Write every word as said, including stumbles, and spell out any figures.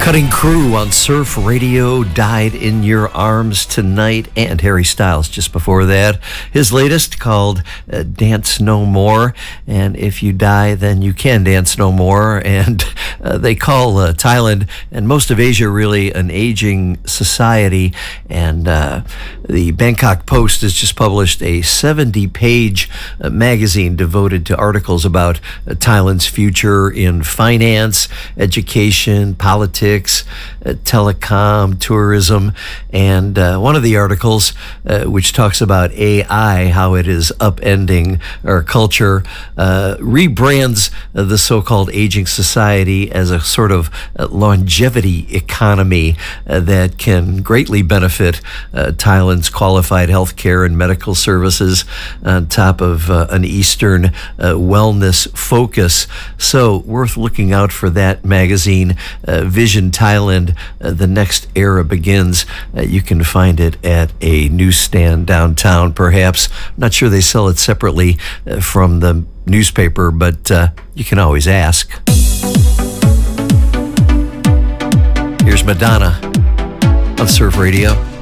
Cutting Crew on Surf Radio died in your arms tonight, and Harry Styles just before that. His latest called uh, Dance No More, and if you die, then you can dance no more. And uh, they call uh, Thailand and most of Asia really an aging society, and uh, the Bangkok Post has just published a seventy-page uh, magazine devoted to articles about uh, Thailand's future in finance, education, politics, Uh, telecom, tourism, and uh, one of the articles uh, which talks about A I, how it is upending our culture, uh, rebrands uh, the so-called aging society as a sort of uh, longevity economy uh, that can greatly benefit uh, Thailand's qualified healthcare and medical services on top of uh, an Eastern uh, wellness focus. So worth looking out for that magazine, uh, Vision Thailand, uh, The Next Era Begins. Uh, you can find it at a newsstand downtown, perhaps. I'm not sure they sell it separately uh, from the newspaper, but uh, you can always ask. Here's Madonna on Surf Radio.